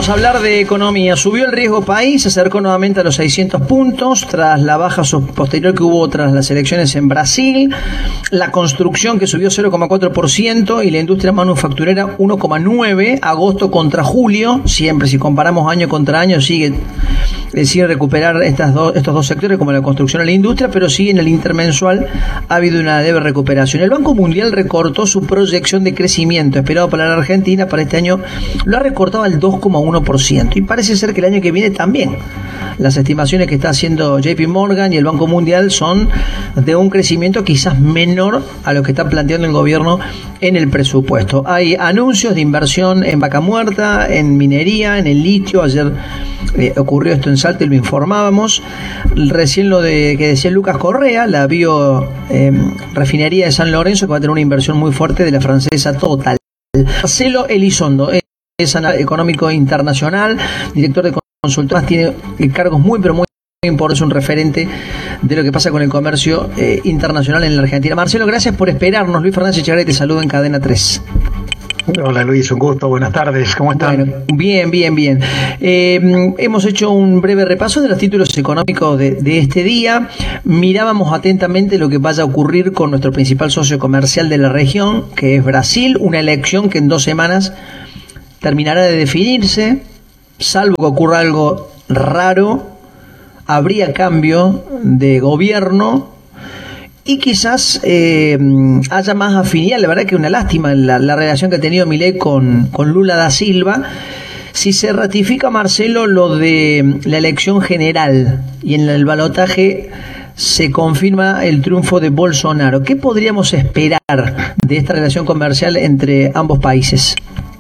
Vamos a hablar de economía. Subió el riesgo país, se acercó nuevamente a los 600 puntos tras la baja posterior que hubo tras las elecciones en Brasil. La construcción que subió 0,4% y la industria manufacturera 1,9%. Agosto contra julio, siempre si comparamos año contra año sigue recuperar estos dos sectores como la construcción y la industria, pero sí en el intermensual ha habido una leve recuperación. El Banco Mundial recortó su proyección de crecimiento esperado para la Argentina para este año, lo ha recortado al 2,1% y parece ser que el año que viene también. Las estimaciones que está haciendo JP Morgan y el Banco Mundial son de un crecimiento quizás menor a lo que está planteando el gobierno en el presupuesto. Hay anuncios de inversión en vaca muerta, en minería, en el litio. Ayer ocurrió esto en Salta y lo informábamos. Recién lo que decía Lucas Correa, la refinería de San Lorenzo, que va a tener una inversión muy fuerte de la francesa Total. Marcelo Elizondo es analista económico internacional, director de consultoras, tiene cargos muy importantes, es un referente de lo que pasa con el comercio internacional en la Argentina. Marcelo, gracias por esperarnos. Luis Fernández Echegaray te saluda en Cadena 3. Hola Luis, un gusto, buenas tardes, ¿cómo están? Bueno, bien. Hemos hecho un breve repaso de los títulos económicos de este día. Mirábamos atentamente lo que vaya a ocurrir con nuestro principal socio comercial de la región, que es Brasil, una elección que en 2 semanas terminará de definirse, salvo que ocurra algo raro, habría cambio de gobierno y quizás haya más afinidad. La verdad que una lástima la relación que ha tenido Milei con Lula da Silva. Si se ratifica, Marcelo, lo de la elección general y en el balotaje se confirma el triunfo de Bolsonaro, ¿qué podríamos esperar de esta relación comercial entre ambos países?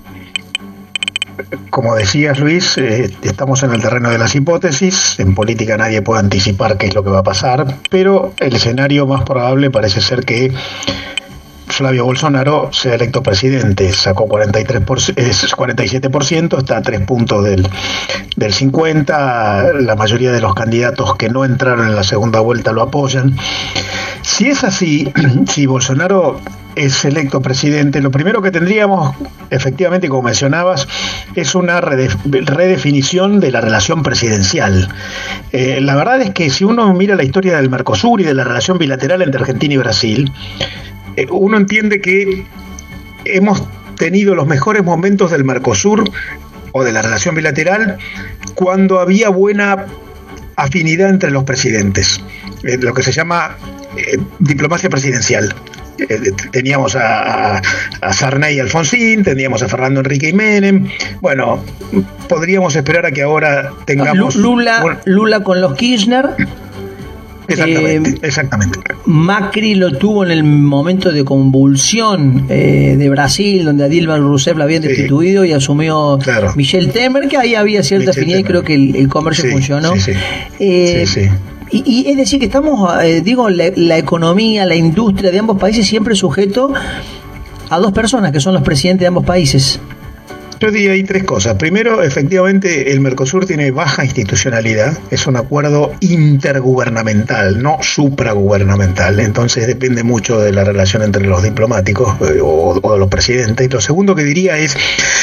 Como decías, Luis, estamos en el terreno de las hipótesis. En política nadie puede anticipar qué es lo que va a pasar, pero el escenario más probable parece ser que Flavio Bolsonaro sea electo presidente. Sacó 47%, está a 3 puntos del 50%. La mayoría de los candidatos que no entraron en la segunda vuelta lo apoyan. Si es así, si Bolsonaro es electo presidente, lo primero que tendríamos, efectivamente, como mencionabas, es una redefinición de la relación presidencial. La verdad es que si uno mira la historia del Mercosur y de la relación bilateral entre Argentina y Brasil, uno entiende que hemos tenido los mejores momentos del Mercosur o de la relación bilateral cuando había buena afinidad entre los presidentes, lo que se llama diplomacia presidencial. Teníamos a Sarney y Alfonsín, teníamos a Fernando Enrique y Menem. Bueno, podríamos esperar a que ahora tengamos Lula con los Kirchner. Exactamente. Macri lo tuvo en el momento de convulsión de Brasil, donde a Dilma Rousseff la habían destituido y asumió Michel Temer, que ahí había cierta afinidad y creo que el comercio funcionó. Y es decir que estamos, la economía, la industria de ambos países siempre sujeto a 2 personas, que son los presidentes de ambos países. Yo diría ahí 3 cosas. Primero, efectivamente, el Mercosur tiene baja institucionalidad, es un acuerdo intergubernamental, no supragubernamental, entonces depende mucho de la relación entre los diplomáticos o los presidentes. Y lo segundo que diría es,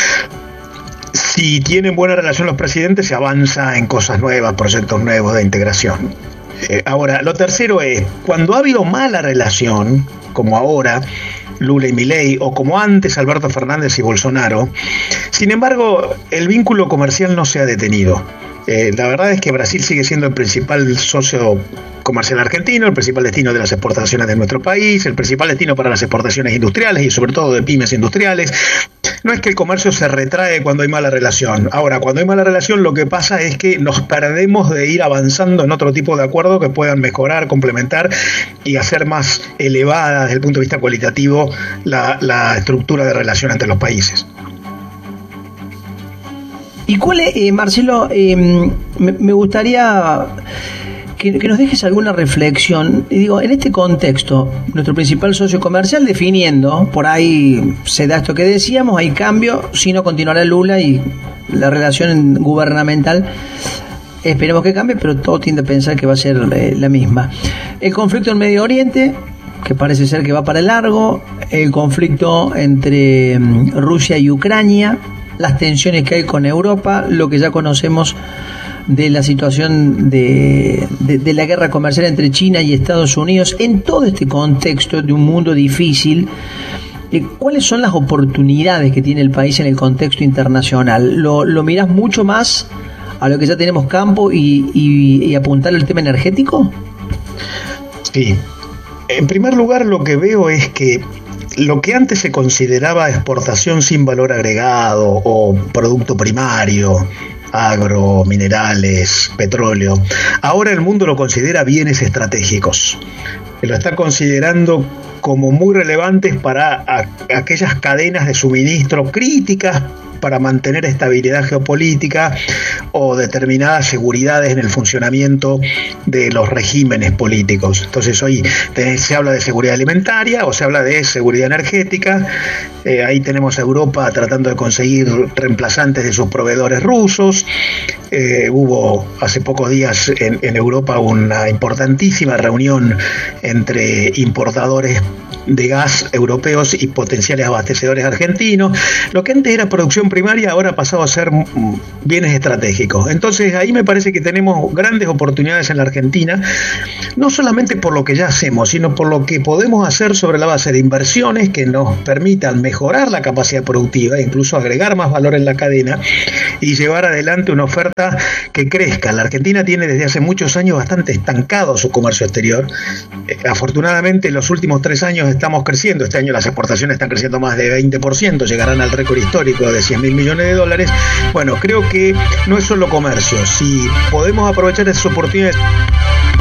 si tienen buena relación los presidentes, se avanza en cosas nuevas, proyectos nuevos de integración. Ahora, lo tercero es, cuando ha habido mala relación, como ahora, Lula y Milei, o como antes Alberto Fernández y Bolsonaro, sin embargo, el vínculo comercial no se ha detenido. La verdad es que Brasil sigue siendo el principal socio comercial argentino, el principal destino de las exportaciones de nuestro país, el principal destino para las exportaciones industriales y sobre todo de pymes industriales. No es que el comercio se retrae cuando hay mala relación. Ahora, cuando hay mala relación, lo que pasa es que nos perdemos de ir avanzando en otro tipo de acuerdos que puedan mejorar, complementar y hacer más elevada desde el punto de vista cualitativo la estructura de relación entre los países. ¿Y cuál es, Marcelo, me gustaría que nos dejes alguna reflexión? Digo, en este contexto, nuestro principal socio comercial definiendo, por ahí se da esto que decíamos, hay cambio, si no continuará Lula y la relación gubernamental, esperemos que cambie, pero todo tiende a pensar que va a ser la misma. El conflicto en Medio Oriente, que parece ser que va para largo, el conflicto entre Rusia y Ucrania, las tensiones que hay con Europa, lo que ya conocemos de la situación de la guerra comercial entre China y Estados Unidos. En todo este contexto de un mundo difícil, ¿cuáles son las oportunidades que tiene el país en el contexto internacional? ¿Lo mirás mucho más a lo que ya tenemos campo y apuntar al tema energético? Sí. En primer lugar, lo que veo es que lo que antes se consideraba exportación sin valor agregado o producto primario, agro, minerales, petróleo, ahora el mundo lo considera bienes estratégicos. Lo está considerando como muy relevantes para aquellas cadenas de suministro críticas para mantener estabilidad geopolítica o determinadas seguridades en el funcionamiento de los regímenes políticos. Entonces hoy se habla de seguridad alimentaria o se habla de seguridad energética. Ahí tenemos a Europa tratando de conseguir reemplazantes de sus proveedores rusos. Hubo hace pocos días en Europa una importantísima reunión entre importadores de gas europeos y potenciales abastecedores argentinos. Lo que antes era producción primaria ahora ha pasado a ser bienes estratégicos. Entonces ahí me parece que tenemos grandes oportunidades en la Argentina, no solamente por lo que ya hacemos, sino por lo que podemos hacer sobre la base de inversiones que nos permitan mejorar la capacidad productiva, incluso agregar más valor en la cadena y llevar adelante una oferta que crezca. La Argentina tiene desde hace muchos años bastante estancado su comercio exterior. Afortunadamente en los últimos 3 años estamos creciendo. Este año las exportaciones están creciendo más de 20%, llegarán al récord histórico de $100.000 millones. Bueno, creo que no es solo comercio. Si podemos aprovechar esas oportunidades